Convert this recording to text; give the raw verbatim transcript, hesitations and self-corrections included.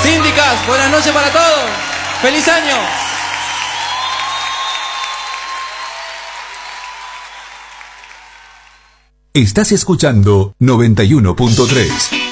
Síndicas, buenas noches para todos. ¡Feliz año! Estás escuchando noventa y uno punto tres.